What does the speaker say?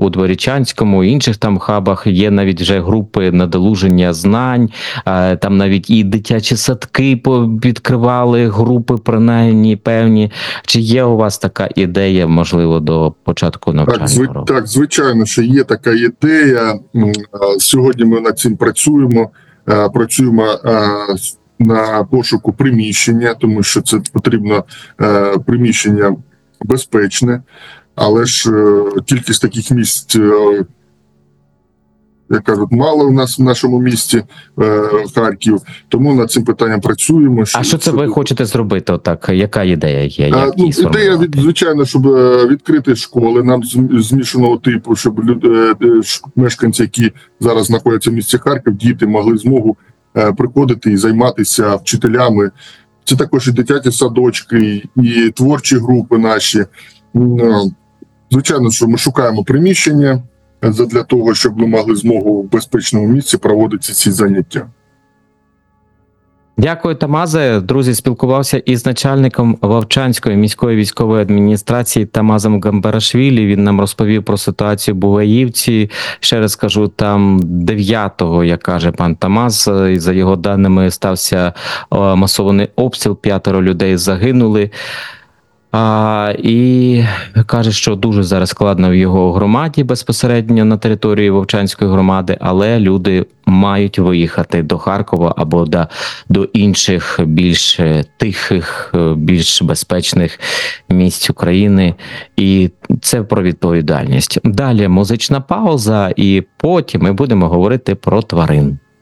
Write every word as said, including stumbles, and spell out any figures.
у Дворічанському, інших там хабах є навіть вже групи надолуження знань, там навіть і дитячі садки відкривали, групи принаймні певні. Чи є у вас така ідея, можливо, до початку навчального так, року? Так, звичайно, що є така ідея. Сьогодні ми над цим працюємо. Працюємо на пошуку приміщення, тому що це потрібно приміщення безпечне, але ж кількість таких місць, як кажуть, мало у нас в нашому місті, Харків, тому над цим питанням працюємо. А що це ви хочете зробити? Отак? Яка ідея є? А, ну, ідея, від, звичайно, щоб відкрити школи нам змішаного типу, щоб люди, мешканці, які зараз знаходяться в місті Харків, діти могли змогу приходити і займатися вчителями. Це також і дитячі садочки, і творчі групи наші. Звичайно, що ми шукаємо приміщення для того, щоб ми могли змогу в безпечному місці проводити ці заняття. Дякую, Тамазе. Друзі, спілкувався із начальником Вовчанської міської військової адміністрації Тамазом Гамбарашвілі. Він нам розповів про ситуацію в Бугаївці. Ще раз кажу, там дев'ятого, як каже пан Тамаз, і за його даними стався масований обстріл, п'ятеро людей загинули. А, і каже, що дуже зараз складно в його громаді безпосередньо на території Вовчанської громади, але люди мають виїхати до Харкова або до, до інших більш тихих, більш безпечних місць України. І це про відповідальність. Далі музична пауза, і потім ми будемо говорити про тварин.